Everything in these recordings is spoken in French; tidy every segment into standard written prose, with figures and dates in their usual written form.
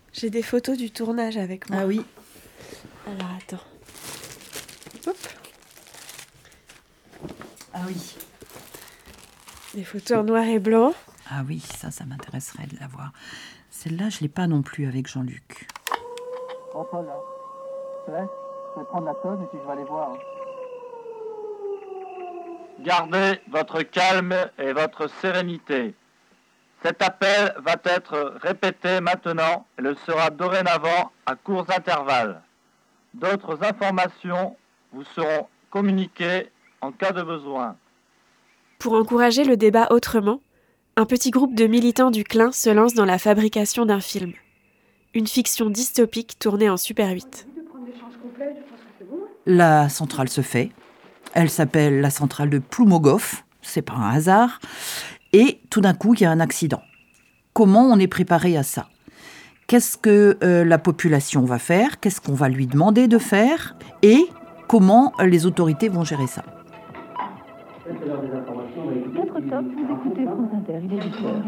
J'ai des photos du tournage avec moi. Ah oui. Alors attends. Hop. Ah oui. Des photos en noir et blanc. Ah oui, ça m'intéresserait de la voir. Celle-là, je ne l'ai pas non plus avec Jean-Luc. Entre là. Tu sais, je vais prendre la tonne et puis je vais aller voir. Gardez votre calme et votre sérénité. Cet appel va être répété maintenant et le sera dorénavant à courts intervalles. D'autres informations vous seront communiquées en cas de besoin. Pour encourager le débat autrement, un petit groupe de militants du Clin se lance dans la fabrication d'un film. Une fiction dystopique tournée en Super 8. La centrale se fait. Elle s'appelle la centrale de Ploumogov. C'est pas un hasard. Et tout d'un coup, il y a un accident. Comment on est préparé à ça ? Qu'est-ce que la population va faire ? Qu'est-ce qu'on va lui demander de faire ? Et comment les autorités vont gérer ça ? 4 octobre, vous écoutez France Inter, il est 8h.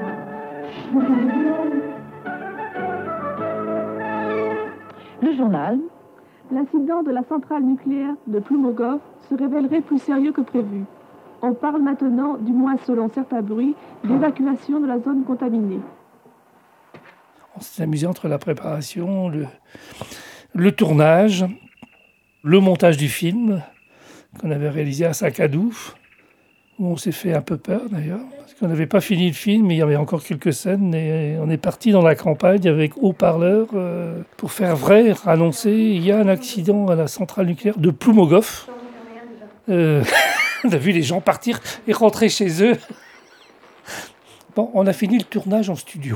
Le journal. L'incident de la centrale nucléaire de Ploumogov se révélerait plus sérieux que prévu. On parle maintenant, du moins selon certains bruits, d'évacuation de la zone contaminée. On s'est amusé entre la préparation, le tournage, le montage du film qu'on avait réalisé à Saint-Cadou, où on s'est fait un peu peur d'ailleurs, parce qu'on n'avait pas fini le film, mais il y avait encore quelques scènes, et on est parti dans la campagne avec haut-parleur pour faire vrai, annoncer il y a un accident à la centrale nucléaire de Ploumogov. On a vu les gens partir et rentrer chez eux. Bon, on a fini le tournage en studio.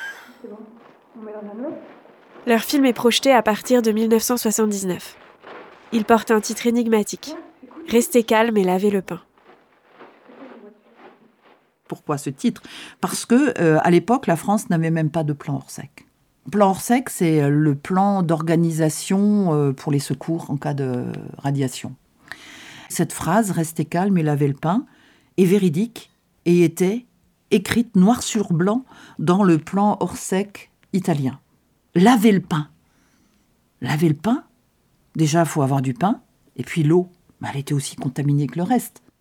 Leur film est projeté à partir de 1979. Il porte un titre énigmatique. Restez calme et lavez le pain. Pourquoi ce titre ? Parce que à l'époque, la France n'avait même pas de plan Orsec. Le plan Orsec, c'est le plan d'organisation pour les secours en cas de radiation. Cette phrase, restez calme et lavez le pain, est véridique et était écrite noir sur blanc dans le plan Orsec italien. Laver le pain. Laver le pain, déjà, il faut avoir du pain, et puis l'eau, elle était aussi contaminée que le reste.